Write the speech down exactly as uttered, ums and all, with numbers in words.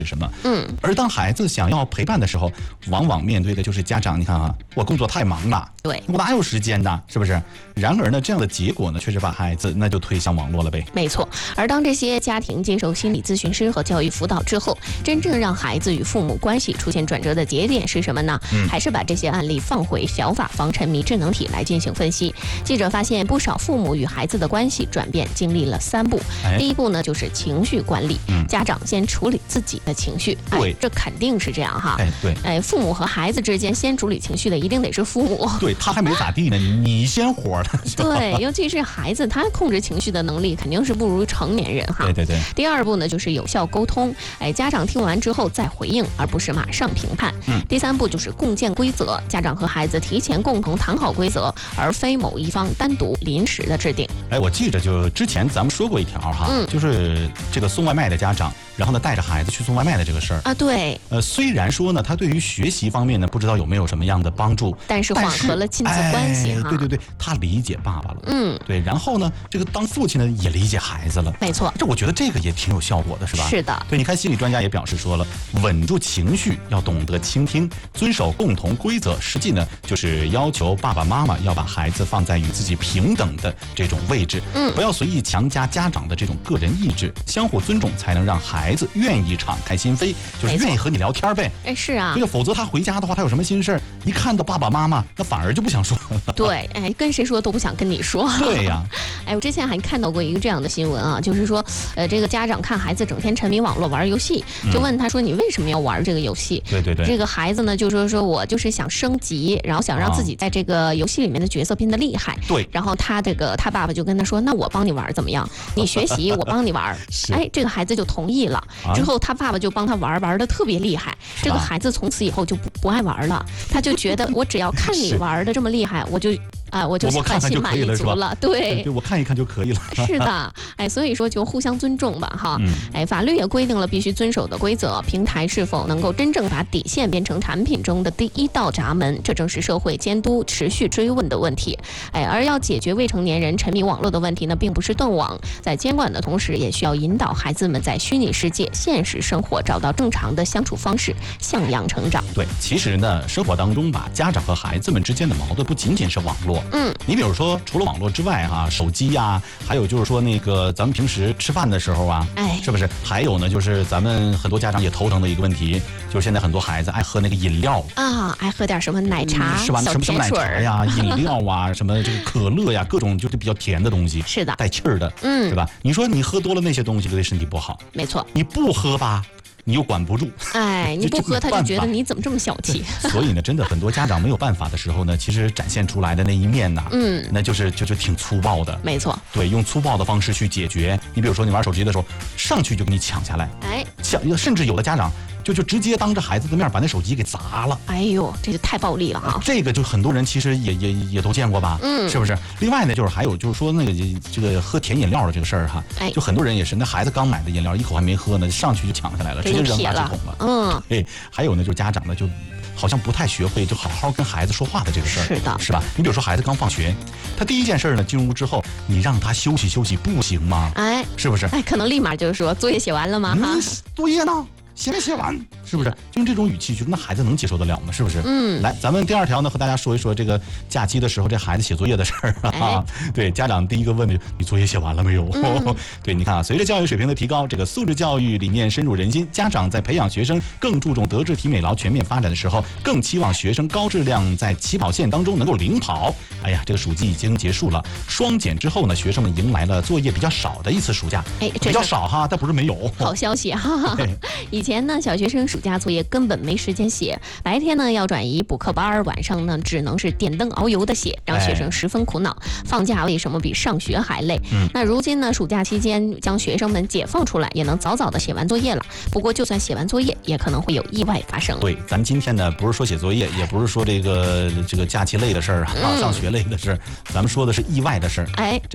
什么？ 嗯， 而当孩子想要陪伴的时候，往往面对的就是家长，你看啊，我工作太忙了， 对， 我哪有时间呢？是不是？然而呢，这样的结果呢，确实把孩子那就推向网络了呗。 没错。而当这些家庭接受心理咨询师和教育辅导之后，真正让孩子与父母关系出现转折的节点是什么呢？ 嗯， 还是把这些案例放回小法防沉迷智能体来进行分析。记者发现，不少父母与孩子的关系转变经历了三步。 哎、 第一步呢，就是情绪管理， 嗯、 家长先处理自己的情绪。 对， 哎，这肯定是这样哈。 哎，对， 哎，父母和孩子之间先处理情绪的，一定得是父母。 对，他还没咋地呢，你先活了。 对，尤其是孩子，他控制情绪的能力肯定是不如成年人哈。 对对对。 第二步呢，就是有效沟通。哎，家长听完之后再回应，而不是马上评判。 嗯。 第三步就是共建规则，家长和孩子提前共同谈好规则，而非某一方单独临时的制定。 哎，我记着就之前咱们说过一条哈， 嗯， 就是这个送外卖的家长，然后呢带着孩子去送外卖的这个事儿啊，对。 呃，虽然说呢，他对于学习方面呢，不知道有没有什么样的帮助， 但是缓和了亲子关系哈、 哎。对对对，他理解爸爸了。 嗯， 对，然后呢，这个当父亲呢也理解孩子了。 没错， 这我觉得这个也挺有效果的，是吧？ 是的。 对，你看心理专家也表示说了，稳住情绪，要懂得倾听，遵守共同规则。实际呢，就是要求爸爸妈妈要把孩子放在与自己平等的这种位置， 嗯， 不要随意强加家长的这种个人意志，相互尊重，才能让孩子愿意敞开心扉，就是愿意和你聊天呗。 哎，是啊， 这个否则他回家的话，他有什么心事儿，一看到爸爸妈妈，那反而就不想说了。 对，哎，跟谁说都不想跟你说。 对呀、啊， 哎，我之前还看到过一个这样的新闻啊，就是说，呃，这个家长看孩子整天沉迷网络玩游戏，就问他说：“你为什么要玩这个游戏？” 对对对， 这个孩子呢就说：“说我就是想升级，然后想让自己在这个游戏里面的角色变得厉害。” 对， 然后他这个他爸爸就跟他说：“那我帮你玩怎么样？你学习我帮你玩。”哎，这个孩子就同意了。之后他爸爸就帮他玩，玩的特别厉害。这个孩子从此以后就不不爱玩了，他就觉得我只要看你玩的这么厉害，我就。啊，我就心满意足了，对， 对，我看一看就可以了。 是的，哎，所以说就互相尊重吧，哈， 嗯、 哎，法律也规定了必须遵守的规则，平台是否能够真正把底线变成产品中的第一道闸门，这正是社会监督持续追问的问题。哎，而要解决未成年人沉迷网络的问题呢，并不是断网，在监管的同时，也需要引导孩子们在虚拟世界、现实生活找到正常的相处方式，向阳成长。 对，其实呢，生活当中吧，家长和孩子们之间的矛盾不仅仅是网络。 嗯， 你比如说，除了网络之外哈、啊，手机呀、啊，还有就是说那个咱们平时吃饭的时候啊， 哎， 是不是？还有呢，就是咱们很多家长也头疼的一个问题，就是现在很多孩子爱喝那个饮料啊，爱喝点什么奶茶、 是吧？什么什么奶茶呀、饮料啊，什么这个可乐呀，各种就是比较甜的东西， 是的， 带气儿的， 嗯， 对吧？你说你喝多了那些东西，对身体不好， 没错。 你不喝吧？你又管不住， 哎，你不喝他就觉得你怎么这么小气。 所以呢，真的很多家长没有办法的时候呢，其实展现出来的那一面呢， 嗯， 那就是就是挺粗暴的。 没错， 对，用粗暴的方式去解决。你比如说，你玩手机的时候，上去就给你抢下来， 哎， 抢，甚至有的家长就就直接当着孩子的面把那手机给砸了。 哎呦，这就太暴力了哈！ 这个就很多人其实也也也都见过吧， 嗯， 是不是？另外呢，就是还有就是说那个这个喝甜饮料的这个事儿哈， 哎， 就很多人也是，那孩子刚买的饮料一口还没喝呢，上去就抢下来了，直接扔垃圾桶了。 嗯， 哎，还有呢，就是家长呢就好像不太学会就好好跟孩子说话的这个事儿， 是的， 是吧？你比如说孩子刚放学，他第一件事呢进屋之后，你让他休息休息不行吗？ 哎， 是不是？ 哎，可能立马就是说作业写完了吗？哈、 嗯，作业呢？写没写完？是不是？就用这种语气去，那孩子能接受得了吗？是不是？ 嗯。 来，咱们第二条呢，和大家说一说这个假期的时候这孩子写作业的事儿啊。 哎、 对，家长第一个问的，你作业写完了没有？ 嗯、 对，你看啊，随着教育水平的提高，这个素质教育理念深入人心，家长在培养学生更注重德智体美劳全面发展的时候，更期望学生高质量在起跑线当中能够领跑。哎呀，这个暑季已经结束了，双减之后呢，学生们迎来了作业比较少的一次暑假。 哎， 比较少哈，但不是没有。 好消息哈！以前呢，小学生暑假作业根本没时间写，白天呢要转移补课班，晚上呢只能是点灯熬油的写，让学生十分苦恼。哎、放假为什么比上学还累？ 嗯， 那如今呢，暑假期间将学生们解放出来，也能早早的写完作业了。不过，就算写完作业，也可能会有意外发生。 对，咱今天呢不是说写作业，也不是说这个这个假期累的事儿啊，嗯、上学累的事儿，咱们说的是意外的事儿。 哎。